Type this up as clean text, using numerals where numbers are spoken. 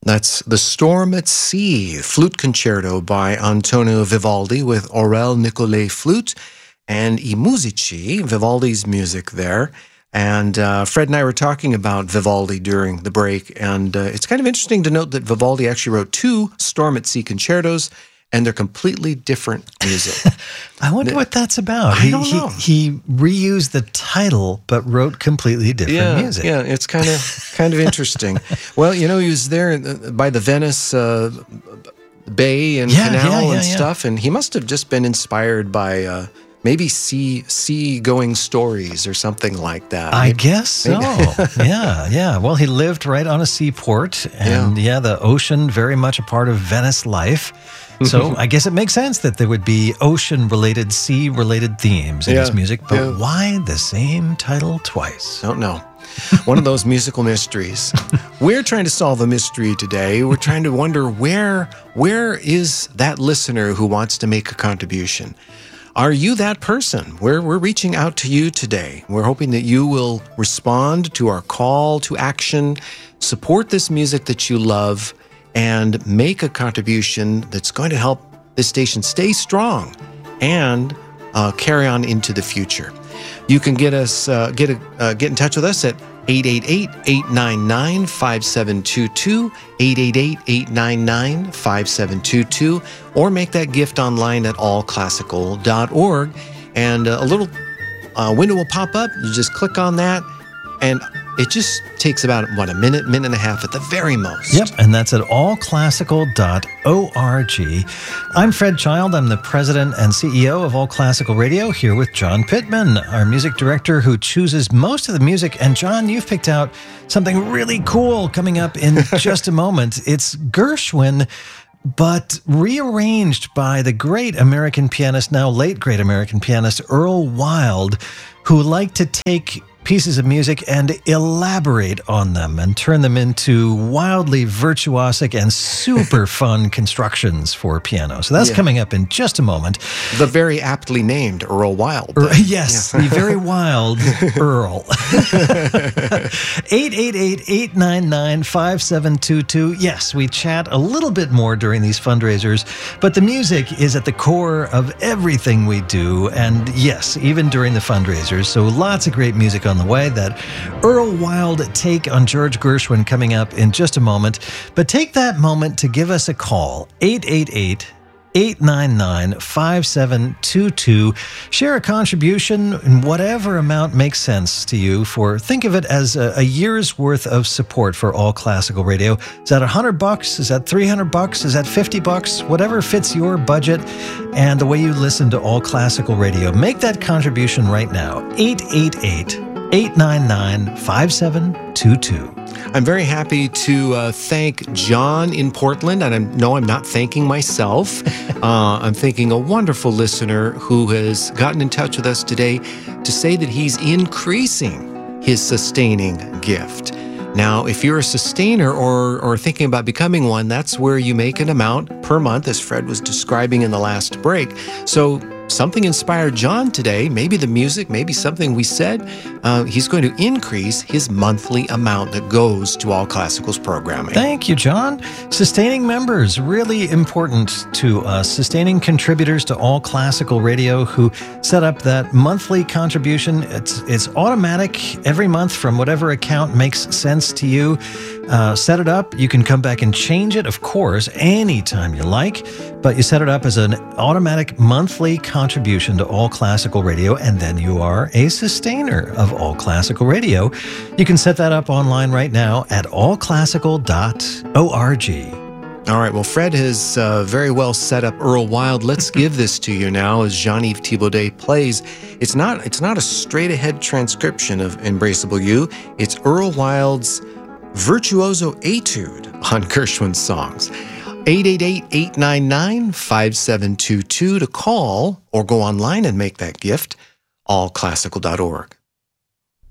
That's The Storm at Sea, flute concerto by Antonio Vivaldi with Aurel Nicolai flute and I Musici, Vivaldi's music there. And Fred and I were talking about Vivaldi during the break, and it's kind of interesting to note that Vivaldi actually wrote 2 Storm at Sea concertos, and they're completely different music. I wonder what that's about. I don't know. He reused the title, but wrote completely different music. Yeah, it's kind of interesting. Well, he was there by the Venice Bay and Canal and stuff, and he must have just been inspired by maybe sea-going stories or something like that. I guess so. Yeah. Well, he lived right on a seaport, and the ocean very much a part of Venice life. So I guess it makes sense that there would be ocean-related, sea-related themes in his music, but why the same title twice? Don't know. One of those musical mysteries. We're trying to solve a mystery today. We're trying to wonder where is that listener who wants to make a contribution? Are you that person? We're reaching out to you today. We're hoping that you will respond to our call to action, support this music that you love, and make a contribution that's going to help this station stay strong and carry on into the future. You can get us get in touch with us at 888-899-5722, 888-899-5722, or make that gift online at allclassical.org. And a little window will pop up. You just click on that, and it just takes about, a minute and a half at the very most. Yep, and that's at allclassical.org. I'm Fred Child. I'm the president and CEO of All Classical Radio, here with John Pittman, our music director who chooses most of the music. And John, you've picked out something really cool coming up in just a moment. It's Gershwin, but rearranged by the great American pianist, now late great American pianist, Earl Wild, who liked to take pieces of music and elaborate on them and turn them into wildly virtuosic and super fun constructions for piano. So that's coming up in just a moment. The very aptly named Earl Wild. Yes, the very wild Earl. 888-899-5722. Yes, we chat a little bit more during these fundraisers, but the music is at the core of everything we do, and yes, even during the fundraisers. So lots of great music on the way. That Earl Wild take on George Gershwin coming up in just a moment. But take that moment to give us a call, 888-899-5722. Share a contribution in whatever amount makes sense to you. Think of it as a year's worth of support for All Classical Radio. Is that $100? Is that $300? Is that $50? Whatever fits your budget and the way you listen to All Classical Radio. Make that contribution right now. 888-899-5722. I'm very happy to thank John in Portland, and I'm not thanking myself. I'm thanking a wonderful listener who has gotten in touch with us today to say that he's increasing his sustaining gift. Now, if you're a sustainer or thinking about becoming one, that's where you make an amount per month, as Fred was describing in the last break. So something inspired John today, maybe the music, maybe something we said. He's going to increase his monthly amount that goes to All Classical's programming. Thank you, John. Sustaining members, really important to us. Sustaining contributors to All Classical Radio who set up that monthly contribution. It's automatic every month from whatever account makes sense to you. Set it up. You can come back and change it, of course, anytime you like, but you set it up as an automatic monthly contribution to All Classical Radio, and then you are a sustainer of All Classical Radio. You can set that up online right now at allclassical.org. All right, well, Fred has very well set up Earl Wild. Let's give this to you now as Jean-Yves Thibaudet plays. It's not a straight-ahead transcription of Embraceable You. It's Earl Wild's virtuoso etude on Gershwin's songs. 888-899-5722 to call or go online and make that gift, allclassical.org.